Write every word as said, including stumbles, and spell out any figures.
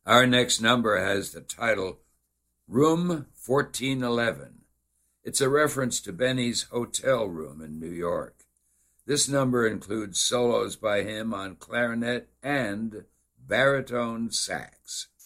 Our next number has the title Room fourteen eleven. It's a reference to Benny's hotel room in New York. This number includes solos by him on clarinet and baritone sax.